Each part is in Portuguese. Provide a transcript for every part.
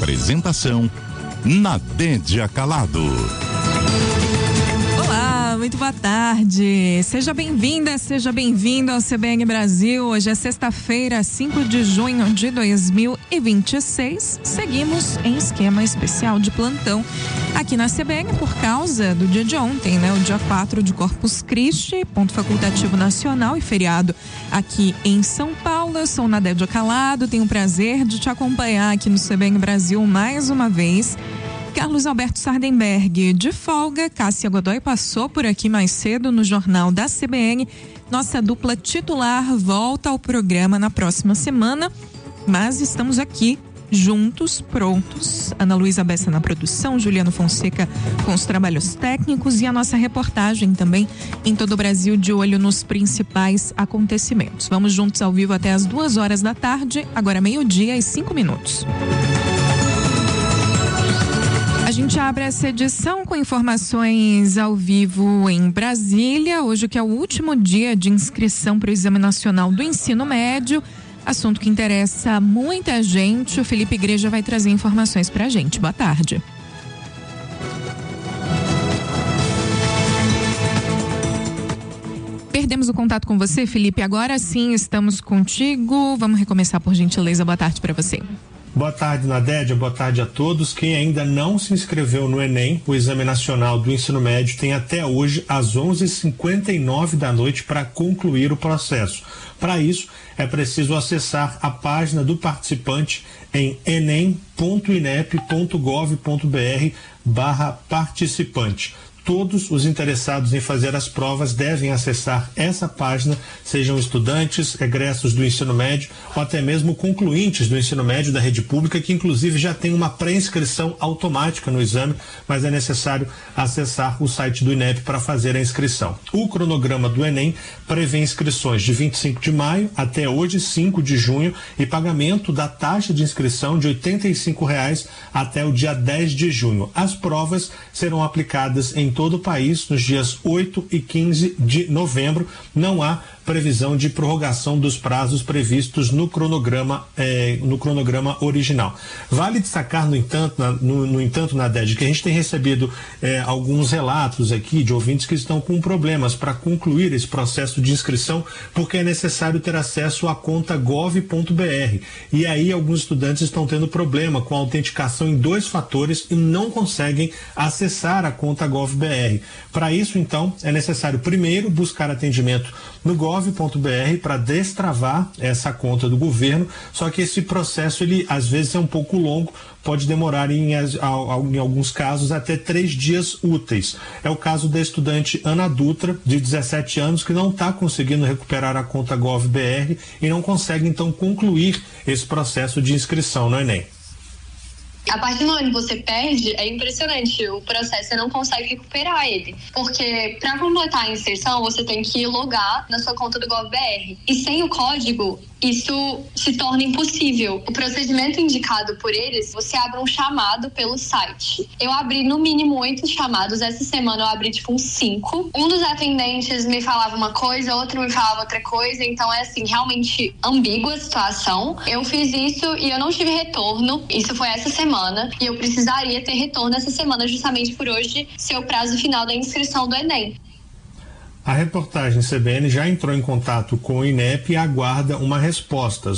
Apresentação: Nadédia Calado. Muito boa tarde, seja bem-vinda, seja bem-vindo ao CBN Brasil. Hoje é sexta-feira, 5 de junho de 2026. Seguimos em esquema especial de plantão aqui na CBN por causa do dia de ontem, o dia 4 de Corpus Christi, ponto facultativo nacional e feriado aqui em São Paulo. Eu sou Nadédia Calado, tenho o prazer de te acompanhar aqui no CBN Brasil mais uma vez. Carlos Alberto Sardenberg de folga, Cássia Godoy passou por aqui mais cedo no Jornal da CBN. Nossa dupla titular volta ao programa na próxima semana, mas estamos aqui juntos, prontos. Ana Luísa Bessa na produção, Juliano Fonseca com os trabalhos técnicos e a nossa reportagem também em todo o Brasil, de olho nos principais acontecimentos. Vamos juntos ao vivo até as 2 horas da tarde, agora 12:05. A gente abre essa edição com informações ao vivo em Brasília, hoje que é o último dia de inscrição para o Exame Nacional do Ensino Médio, assunto que interessa muita gente. O Felipe Igreja vai trazer informações para a gente. Boa tarde. Perdemos o contato com você, Felipe, agora sim estamos contigo. Vamos recomeçar, por gentileza. Boa tarde para você. Boa tarde, Nadédia. Boa tarde a todos. Quem ainda não se inscreveu no Enem, o Exame Nacional do Ensino Médio, tem até hoje às 11h59 da noite para concluir o processo. Para isso, é preciso acessar a página do participante em enem.inep.gov.br/participante. Todos os interessados em fazer as provas devem acessar essa página, sejam estudantes, egressos do ensino médio ou até mesmo concluintes do ensino médio da rede pública, que inclusive já tem uma pré-inscrição automática no exame, mas é necessário acessar o site do INEP para fazer a inscrição. O cronograma do Enem prevê inscrições de 25 de maio até hoje, 5 de junho, e pagamento da taxa de inscrição de R$ 85,00 até o dia 10 de junho. As provas serão aplicadas em todo o país nos dias 8 e 15 de novembro. Não há previsão de prorrogação dos prazos previstos no cronograma original. Vale destacar, no entanto, Nadédia, que a gente tem recebido alguns relatos aqui de ouvintes que estão com problemas para concluir esse processo de inscrição, porque é necessário ter acesso à conta gov.br. E aí alguns estudantes estão tendo problema com a autenticação em 2 fatores e não conseguem acessar a conta gov.br. Para isso, então, é necessário primeiro buscar atendimento no gov.br para destravar essa conta do governo, só que esse processo, ele às vezes é um pouco longo, pode demorar em alguns casos até 3 dias úteis. É o caso da estudante Ana Dutra, de 17 anos, que não está conseguindo recuperar a conta gov.br e não consegue então concluir esse processo de inscrição no Enem. A partir do momento que você perde, é impressionante, o processo você não consegue recuperar ele. Porque para completar a inserção, você tem que logar na sua conta do gov.br. E sem o código, isso se torna impossível. O procedimento indicado por eles, você abre um chamado pelo site. Eu abri no mínimo 8 chamados, essa semana eu abri uns 5. Um dos atendentes me falava uma coisa, outro me falava outra coisa, então é assim, realmente ambígua a situação. Eu fiz isso e eu não tive retorno, isso foi essa semana, e eu precisaria ter retorno essa semana justamente por hoje ser o prazo final da inscrição do Enem. A reportagem CBN já entrou em contato com o INEP e aguarda uma resposta,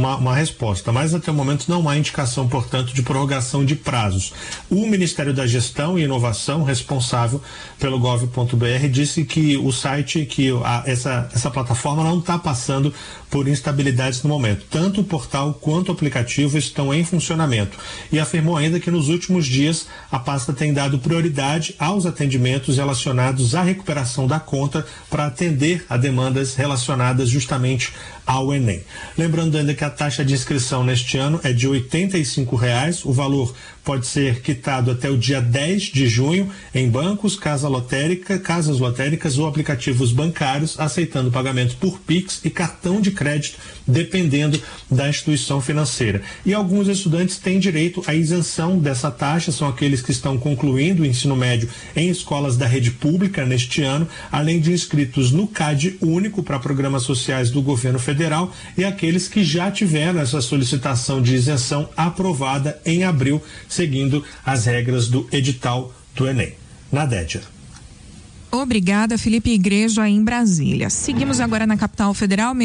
mas até o momento não há indicação, portanto, de prorrogação de prazos. O Ministério da Gestão e Inovação, responsável pelo gov.br, disse que o site, essa plataforma não está passando por instabilidades no momento. Tanto o portal quanto o aplicativo estão em funcionamento. E afirmou ainda que nos últimos dias a pasta tem dado prioridade aos atendimentos relacionados à recuperação da conta para atender a demandas relacionadas justamente ao Enem. Lembrando ainda que a taxa de inscrição neste ano é de R$ 85,00. O valor pode ser quitado até o dia 10 de junho em bancos, casas lotéricas ou aplicativos bancários, aceitando pagamento por Pix e cartão de crédito, dependendo da instituição financeira. E alguns estudantes têm direito à isenção dessa taxa, são aqueles que estão concluindo o ensino médio em escolas da rede pública neste ano, além de inscritos no CAD único para programas sociais do governo federal Federal e aqueles que já tiveram essa solicitação de isenção aprovada em abril, seguindo as regras do edital do Enem. Nadédia. Obrigada, Felipe Igreja, em Brasília. Seguimos agora na capital federal,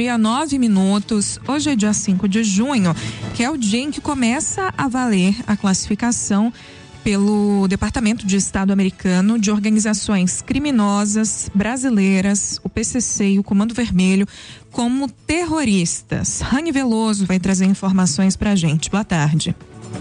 12:09. Hoje é dia 5 de junho, que é o dia em que começa a valer a classificação pelo Departamento de Estado americano de organizações criminosas brasileiras, o PCC e o Comando Vermelho, como terroristas. Rani Veloso vai trazer informações pra gente. Boa tarde.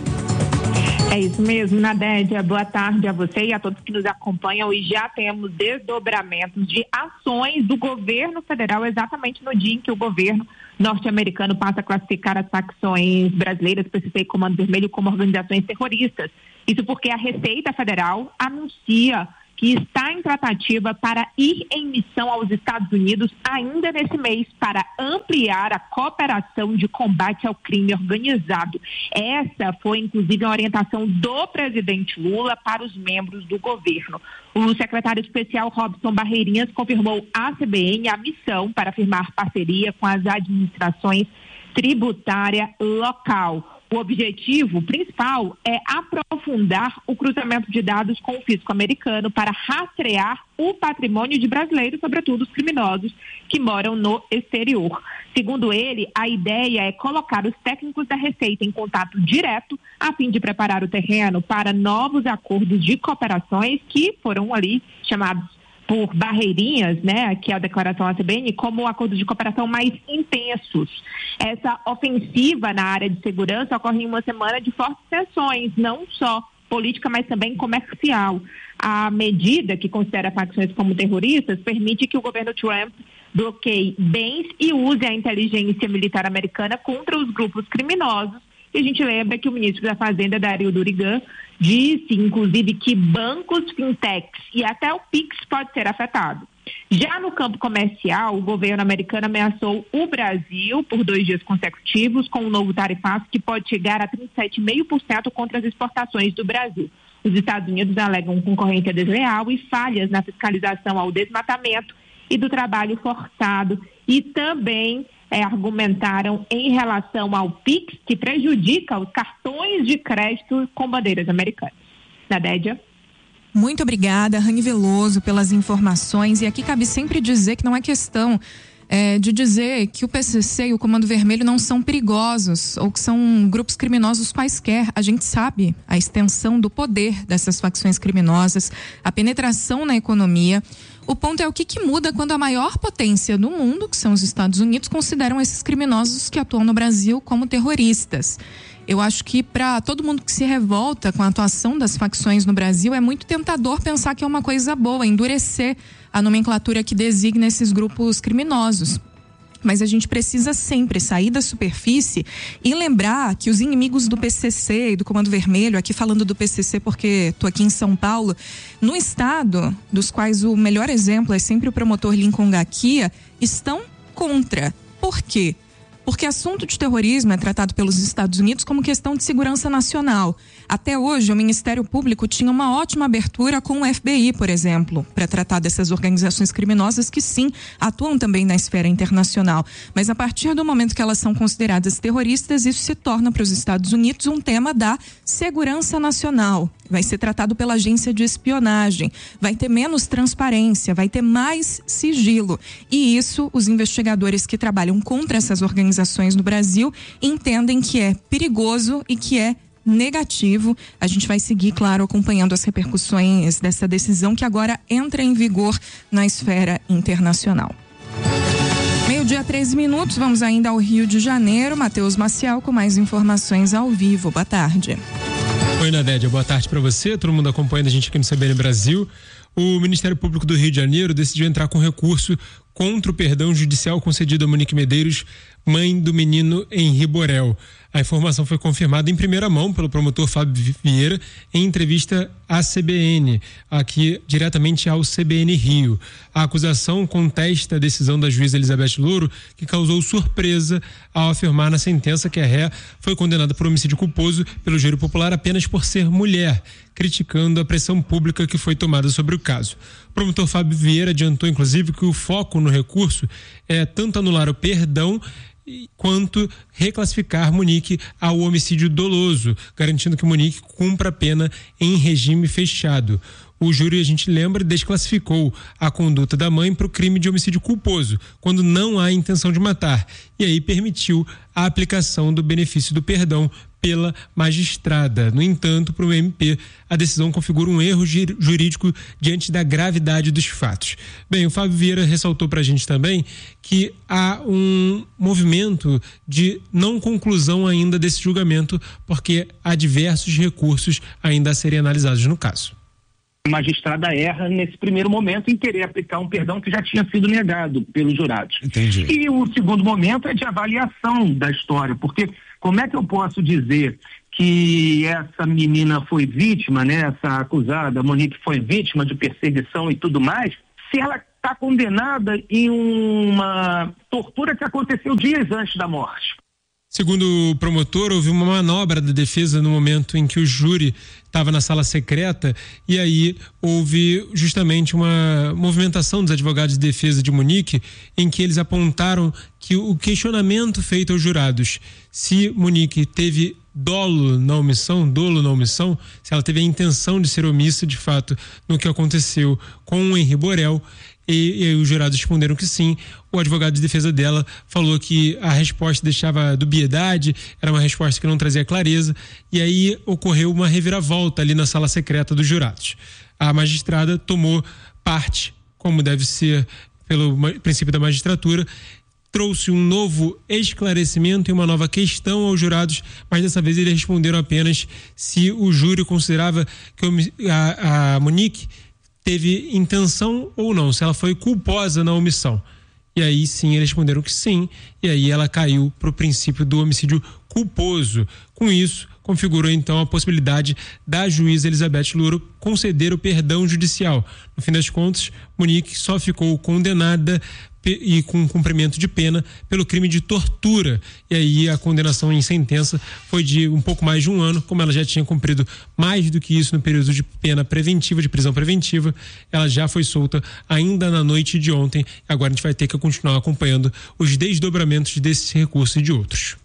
É isso mesmo, Nadédia. Boa tarde a você e a todos que nos acompanham. E já temos desdobramentos de ações do governo federal exatamente no dia em que o governo norte-americano passa a classificar as facções brasileiras, PCC e Comando Vermelho, como organizações terroristas. Isso porque a Receita Federal anuncia que está em tratativa para ir em missão aos Estados Unidos ainda nesse mês para ampliar a cooperação de combate ao crime organizado. Essa foi, inclusive, a orientação do presidente Lula para os membros do governo. O secretário especial Robson Barreirinhas confirmou à CBN a missão para firmar parceria com as administrações tributária local. O objetivo principal é aprofundar o cruzamento de dados com o fisco americano para rastrear o patrimônio de brasileiros, sobretudo os criminosos que moram no exterior. Segundo ele, a ideia é colocar os técnicos da Receita em contato direto a fim de preparar o terreno para novos acordos de cooperações que foram ali chamados por Barreirinhas, né, que é a declaração à CBN, como acordos de cooperação mais intensos. Essa ofensiva na área de segurança ocorre em uma semana de fortes tensões, não só política, mas também comercial. A medida, que considera facções como terroristas, permite que o governo Trump bloqueie bens e use a inteligência militar americana contra os grupos criminosos. E a gente lembra que o ministro da Fazenda, Dario Durigan, disse, inclusive, que bancos, fintechs e até o Pix pode ser afetado. Já no campo comercial, o governo americano ameaçou o Brasil por 2 dias consecutivos com um novo tarifaço que pode chegar a 37,5% contra as exportações do Brasil. Os Estados Unidos alegam concorrência desleal e falhas na fiscalização ao desmatamento e do trabalho forçado e também argumentaram em relação ao PIX, que prejudica os cartões de crédito com bandeiras americanas. Nadédia? Muito obrigada, Rani Veloso, pelas informações. E aqui cabe sempre dizer que não é questão de dizer que o PCC e o Comando Vermelho não são perigosos ou que são grupos criminosos quaisquer. A gente sabe a extensão do poder dessas facções criminosas, a penetração na economia. O ponto é o que muda quando a maior potência do mundo, que são os Estados Unidos, consideram esses criminosos que atuam no Brasil como terroristas. Eu acho que para todo mundo que se revolta com a atuação das facções no Brasil, é muito tentador pensar que é uma coisa boa, endurecer a nomenclatura que designa esses grupos criminosos. Mas a gente precisa sempre sair da superfície e lembrar que os inimigos do PCC e do Comando Vermelho, aqui falando do PCC porque estou aqui em São Paulo, no estado, dos quais o melhor exemplo é sempre o promotor Lincoln Gaquia, estão contra. Por quê? Porque assunto de terrorismo é tratado pelos Estados Unidos como questão de segurança nacional. Até hoje, o Ministério Público tinha uma ótima abertura com o FBI, por exemplo, para tratar dessas organizações criminosas que, sim, atuam também na esfera internacional. Mas a partir do momento que elas são consideradas terroristas, isso se torna para os Estados Unidos um tema da segurança nacional. Vai ser tratado pela agência de espionagem, vai ter menos transparência, vai ter mais sigilo. E isso, os investigadores que trabalham contra essas organizações no Brasil entendem que é perigoso e que é negativo. A gente vai seguir, claro, acompanhando as repercussões dessa decisão que agora entra em vigor na esfera internacional. 12:13, vamos ainda ao Rio de Janeiro. Matheus Maciel com mais informações ao vivo. Boa tarde. Oi, Nadédia, boa tarde para você, todo mundo acompanhando a gente aqui no CBN Brasil. O Ministério Público do Rio de Janeiro decidiu entrar com recurso contra o perdão judicial concedido a Monique Medeiros, mãe do menino Henri Borel. A informação foi confirmada em primeira mão pelo promotor Fábio Vieira em entrevista à CBN, aqui diretamente ao CBN Rio. A acusação contesta a decisão da juíza Elizabeth Louro, que causou surpresa ao afirmar na sentença que a réa foi condenada por homicídio culposo pelo júri popular apenas por ser mulher, criticando a pressão pública que foi tomada sobre o caso. O promotor Fábio Vieira adiantou, inclusive, que o foco no recurso é tanto anular o perdão quanto reclassificar Monique ao homicídio doloso, garantindo que Monique cumpra a pena em regime fechado. O júri, a gente lembra, desclassificou a conduta da mãe para o crime de homicídio culposo, quando não há intenção de matar, e aí permitiu a aplicação do benefício do perdão pela magistrada. No entanto, para o MP, a decisão configura um erro jurídico diante da gravidade dos fatos. Bem, o Fábio Vieira ressaltou para a gente também que há um movimento de não conclusão ainda desse julgamento, porque há diversos recursos ainda a serem analisados no caso. A magistrada erra nesse primeiro momento em querer aplicar um perdão que já tinha sido negado pelos jurados. Entendi. E o segundo momento é de avaliação da história, porque como é que eu posso dizer que essa menina foi vítima, né, essa acusada, Monique, foi vítima de perseguição e tudo mais, se ela está condenada em uma tortura que aconteceu dias antes da morte? Segundo o promotor, houve uma manobra da defesa no momento em que o júri estava na sala secreta, e aí houve justamente uma movimentação dos advogados de defesa de Monique, em que eles apontaram que o questionamento feito aos jurados, se Monique teve dolo na omissão, se ela teve a intenção de ser omissa de fato no que aconteceu com o Henri Borel, e os jurados responderam que sim. O advogado de defesa dela falou que a resposta deixava dubiedade, era uma resposta que não trazia clareza, e aí ocorreu uma reviravolta ali na sala secreta dos jurados. A magistrada tomou parte, como deve ser pelo princípio da magistratura, trouxe um novo esclarecimento e uma nova questão aos jurados, mas dessa vez eles responderam apenas se o júri considerava que a Monique teve intenção ou não, se ela foi culposa na omissão. E aí sim, eles responderam que sim, e aí ela caiu para o princípio do homicídio culposo. Com isso, configurou então a possibilidade da juíza Elizabeth Louro conceder o perdão judicial. No fim das contas, Monique só ficou condenada e com cumprimento de pena pelo crime de tortura, e aí a condenação em sentença foi de um pouco mais de 1 ano. Como ela já tinha cumprido mais do que isso no período de pena preventiva, de prisão preventiva, ela já foi solta ainda na noite de ontem. Agora a gente vai ter que continuar acompanhando os desdobramentos desse recurso e de outros.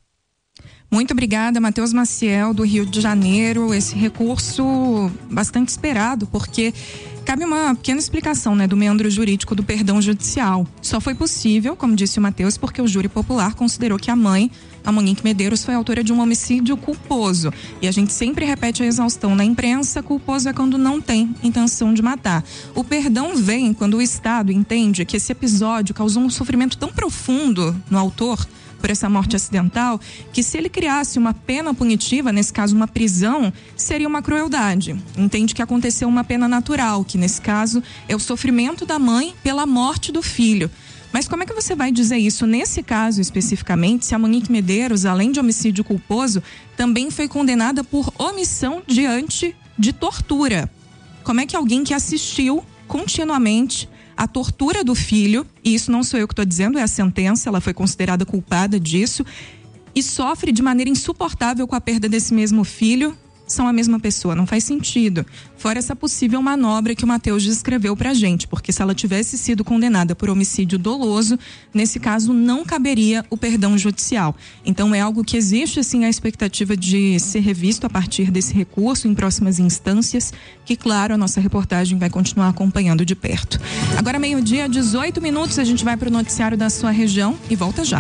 Muito obrigada, Matheus Maciel, do Rio de Janeiro. Esse recurso bastante esperado, porque cabe uma pequena explicação, né, do meandro jurídico do perdão judicial. Só foi possível, como disse o Matheus, porque o júri popular considerou que a mãe, a Monique Medeiros, foi autora de um homicídio culposo. E a gente sempre repete a exaustão na imprensa: culposo é quando não tem intenção de matar. O perdão vem quando o Estado entende que esse episódio causou um sofrimento tão profundo no autor por essa morte acidental, que se ele criasse uma pena punitiva, nesse caso uma prisão, seria uma crueldade. Entende que aconteceu uma pena natural, que nesse caso é o sofrimento da mãe pela morte do filho. Mas como é que você vai dizer isso nesse caso especificamente, se a Monique Medeiros, além de homicídio culposo, também foi condenada por omissão diante de tortura? Como é que alguém que assistiu continuamente a tortura do filho, e isso não sou eu que estou dizendo, é a sentença, ela foi considerada culpada disso, e sofre de maneira insuportável com a perda desse mesmo filho, são a mesma pessoa? Não faz sentido. Fora essa possível manobra que o Matheus descreveu pra gente, porque se ela tivesse sido condenada por homicídio doloso, nesse caso não caberia o perdão judicial. Então é algo que existe sim a expectativa de ser revisto a partir desse recurso em próximas instâncias, que claro, a nossa reportagem vai continuar acompanhando de perto. Agora 12h, 18 minutos, a gente vai pro noticiário da sua região e volta já.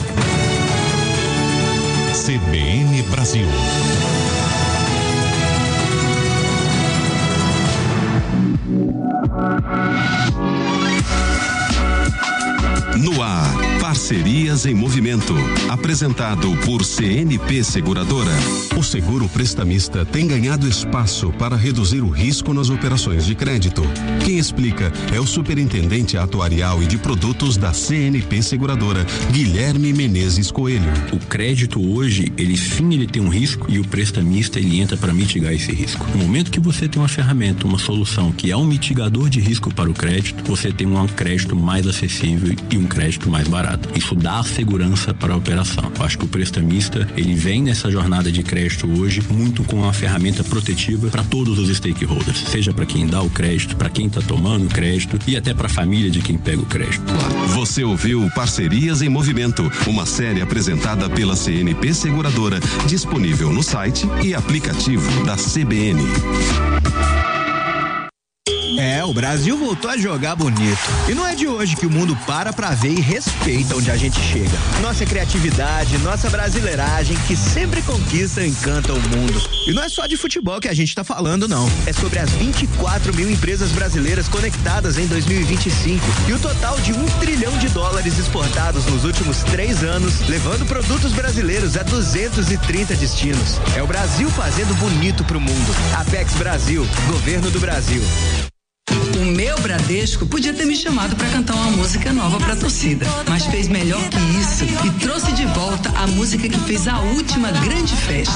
CBN Brasil. No ar, Parcerias em Movimento, apresentado por CNP Seguradora. O seguro prestamista tem ganhado espaço para reduzir o risco nas operações de crédito. Quem explica é o superintendente atuarial e de produtos da CNP Seguradora, Guilherme Menezes Coelho. O crédito hoje, ele tem um risco e o prestamista ele entra para mitigar esse risco. No momento que você tem uma ferramenta, uma solução que é um mitigador de risco para o crédito, você tem um crédito mais acessível e um crédito mais barato. Isso dá segurança para a operação. Eu acho que o prestamista, ele vem nessa jornada de crédito hoje muito com uma ferramenta protetiva para todos os stakeholders, seja para quem dá o crédito, para quem está tomando o crédito e até para a família de quem pega o crédito. Você ouviu Parcerias em Movimento, uma série apresentada pela CNP Seguradora, disponível no site e aplicativo da CBN. O Brasil voltou a jogar bonito. E não é de hoje que o mundo para pra ver e respeita onde a gente chega. Nossa criatividade, nossa brasileiragem, que sempre conquista e encanta o mundo. E não é só de futebol que a gente tá falando, não. É sobre as 24 mil empresas brasileiras conectadas em 2025 e o total de $1 trilhão exportados nos últimos 3 anos, levando produtos brasileiros a 230 destinos. É o Brasil fazendo bonito pro mundo. Apex Brasil, Governo do Brasil. O meu Bradesco podia ter me chamado para cantar uma música nova para a torcida, mas fez melhor que isso e trouxe de volta a música que fez a última grande festa.